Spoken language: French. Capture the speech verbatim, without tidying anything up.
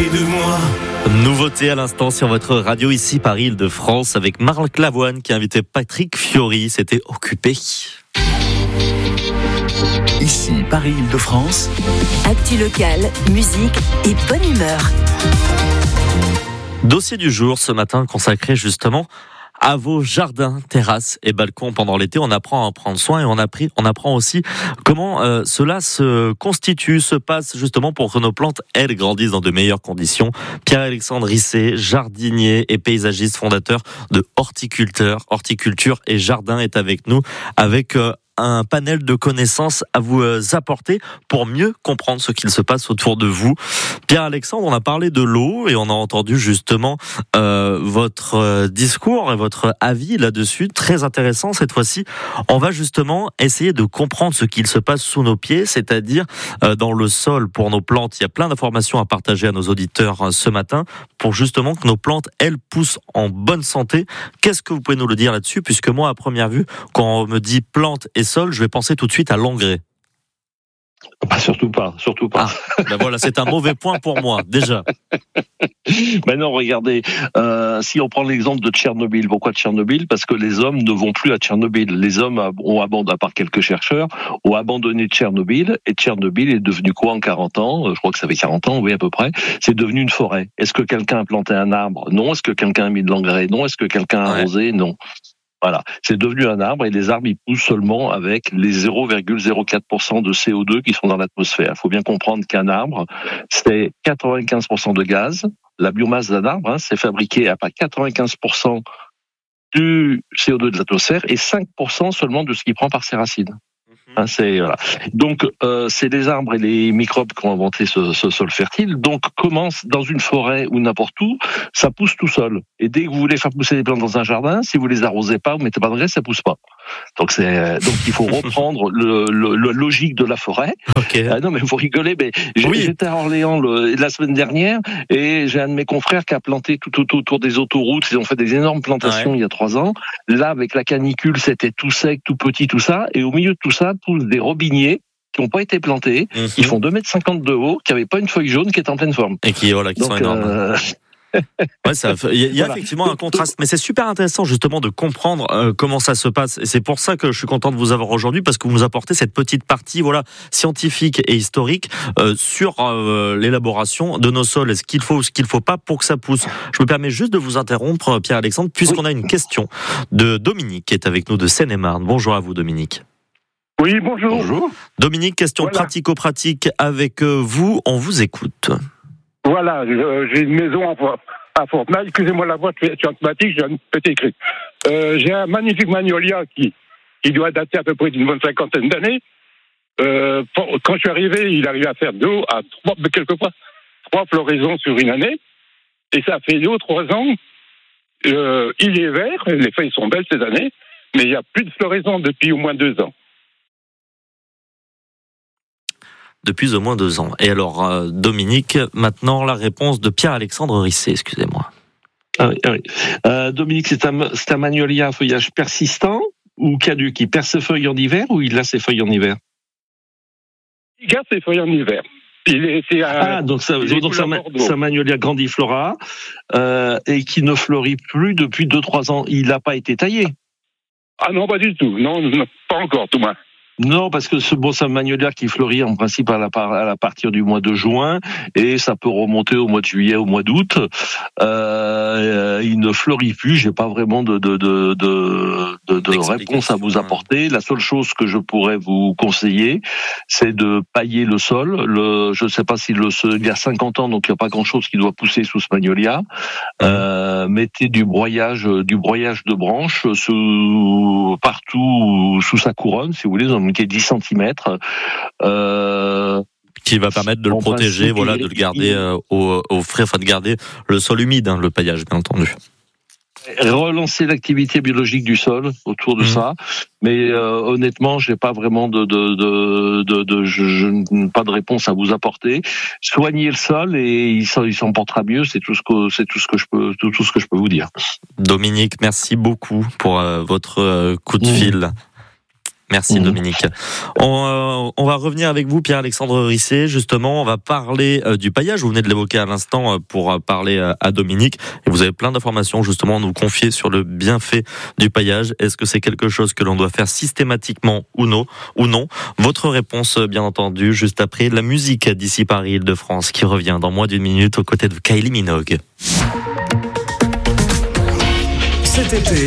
de moi. Nouveauté à l'instant sur votre radio ici Paris Île-de-France avec Marc Lavoine qui a invité Patrick Fiori. C'était Occupé. Ici Paris Île-de-France. Actu locale, musique et bonne humeur. Dossier du jour ce matin consacré justement à vos jardins, terrasses et balcons pendant l'été. On apprend à en prendre soin et on, appris, on apprend aussi comment euh, cela se constitue, se passe justement pour que nos plantes, elles, grandissent dans de meilleures conditions. Pierre-Alexandre Risset, jardinier et paysagiste, fondateur de Horticulteur, Horticulture et Jardin, est avec nous avec euh, un panel de connaissances à vous apporter pour mieux comprendre ce qu'il se passe autour de vous. Pierre-Alexandre, on a parlé de l'eau et on a entendu justement euh, votre discours et votre avis là-dessus, très intéressant. Cette fois-ci, on va justement essayer de comprendre ce qu'il se passe sous nos pieds, c'est-à-dire euh, dans le sol pour nos plantes. Il y a plein d'informations à partager à nos auditeurs euh, ce matin pour justement que nos plantes, elles, poussent en bonne santé. Qu'est-ce que vous pouvez nous le dire là-dessus? Puisque moi, à première vue, quand on me dit plantes et sol, je vais penser tout de suite à l'engrais. Bah, surtout pas, surtout pas. Ah, ben voilà, c'est un mauvais point pour moi, déjà. Ben non, regardez, euh, si on prend l'exemple de Tchernobyl, pourquoi Tchernobyl? Parce que les hommes ne vont plus à Tchernobyl. Les hommes ont abandonné, à part quelques chercheurs, ont abandonné Tchernobyl, et Tchernobyl est devenu quoi en quarante ans? Je crois que ça fait quarante ans, oui, à peu près. C'est devenu une forêt. Est-ce que quelqu'un a planté un arbre? Non. Est-ce que quelqu'un a mis de l'engrais? Non. Est-ce que quelqu'un a arrosé? Non. Voilà, c'est devenu un arbre et les arbres ils poussent seulement avec les zéro virgule zéro quatre pour cent de C O deux qui sont dans l'atmosphère. Il faut bien comprendre qu'un arbre, c'est quatre-vingt-quinze pour cent de gaz. La biomasse d'un arbre, hein, c'est fabriqué à quatre-vingt-quinze pour cent du C O deux de l'atmosphère et cinq pour cent seulement de ce qu'il prend par ses racines. Hein, c'est, voilà. Donc, euh, c'est les arbres et les microbes qui ont inventé ce, ce sol fertile. Donc, commence dans une forêt ou n'importe où, ça pousse tout seul. Et dès que vous voulez faire pousser des plantes dans un jardin, si vous les arrosez pas, vous mettez pas d'engrais, ça pousse pas. Donc, c'est, donc il faut reprendre le, le, le logique de la forêt. Okay. Ah non, mais vous rigolez, mais oui. J'étais à Orléans le, la semaine dernière et j'ai un de mes confrères qui a planté tout autour, autour des autoroutes. Ils ont fait des énormes plantations ouais. il y a trois ans. Là, avec la canicule, c'était tout sec, tout petit, tout ça. Et au milieu de tout ça, poussent des robiniers qui n'ont pas été plantés, mmh. qui font deux mètres cinquante de haut, qui n'avaient pas une feuille jaune, qui est en pleine forme. Et qui, voilà, qui donc, sont énormes. Euh... Ouais, ça, il y a, y a voilà. effectivement un contraste, mais c'est super intéressant justement de comprendre euh, comment ça se passe. Et c'est pour ça que je suis content de vous avoir aujourd'hui, parce que vous nous apportez cette petite partie, voilà, scientifique et historique euh, sur euh, l'élaboration de nos sols, et ce qu'il faut ou ce qu'il faut pas pour que ça pousse. Je me permets juste de vous interrompre, Pierre-Alexandre, puisqu'on oui. a une question de Dominique qui est avec nous de Seine-et-Marne. Bonjour à vous, Dominique. Oui, bonjour. Bonjour. Dominique, question voilà. pratico-pratique avec vous. On vous écoute. Voilà, euh, j'ai une maison en, à Fortenay. Excusez-moi la voix scientifique, j'ai un petit écrit. Euh, j'ai un magnifique magnolia qui, qui doit dater à peu près d'une bonne cinquantaine d'années. Euh, quand je suis arrivé, il arrivait à faire deux, à trois, quelquefois, trois floraisons sur une année. Et ça fait deux ou trois ans. Euh, il est vert, les feuilles sont belles ces années, mais il n'y a plus de floraison depuis au moins deux ans. Depuis au moins deux ans. Et alors, euh, Dominique, maintenant la réponse de Pierre-Alexandre Risset, excusez-moi. Ah oui, ah oui. Euh, Dominique, c'est un, c'est un magnolia à feuillage persistant ou caduc? Il perd ses feuilles en hiver ou il a ses feuilles en hiver? Il garde ses feuilles en hiver. Il est, c'est un, ah, donc ça, donc c'est un, c'est un magnolia grandiflora euh, et qui ne fleurit plus depuis deux trois ans. Il n'a pas été taillé? Ah non, pas du tout. Non, non pas encore, tout moins. Non, parce que ce bon, c'est un magnolia qui fleurit en principe à la, à la partir du mois de juin et ça peut remonter au mois de juillet, au mois d'août. Euh, il ne fleurit plus. J'ai pas vraiment de de de de, de, de réponse à vous apporter. La seule chose que je pourrais vous conseiller, c'est de pailler le sol. Le, je ne sais pas si le il y a cinquante ans, donc il n'y a pas grand chose qui doit pousser sous ce magnolia. Euh, mettez du broyage, du broyage de branches sous partout sous sa couronne, si vous voulez. Qui est dix centimètres. Euh, qui va permettre de le protéger, voilà, de le garder euh, au, au frais, enfin de garder le sol humide, hein, le paillage, bien entendu. Relancer l'activité biologique du sol autour de mmh. ça, mais euh, honnêtement, j'ai pas vraiment de, de, de, de, de je, je, pas de réponse à vous apporter. Soignez le sol et il s'en, il s'en portera mieux. C'est tout ce que c'est tout ce que je peux tout, tout ce que je peux vous dire. Dominique, merci beaucoup pour euh, votre euh, coup de fil. Mmh. Merci Mmh. Dominique. On, euh, on va revenir avec vous, Pierre-Alexandre Risset. Justement, on va parler euh, du paillage. Vous venez de l'évoquer à l'instant euh, pour euh, parler euh, à Dominique. Et vous avez plein d'informations justement à nous confier sur le bienfait du paillage. Est-ce que c'est quelque chose que l'on doit faire systématiquement ou non, ou non? Votre réponse, bien entendu, juste après la musique d'ici Paris Île-de-France qui revient dans moins d'une minute aux côtés de Kylie Minogue. Cet été.